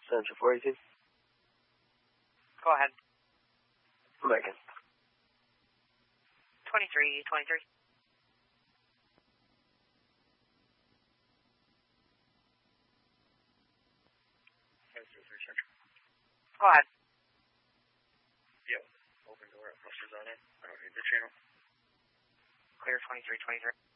Central 42. Go ahead. American. 23. Go ahead. Yo, open door at Foster's on it. I don't read the channel. Clear 23.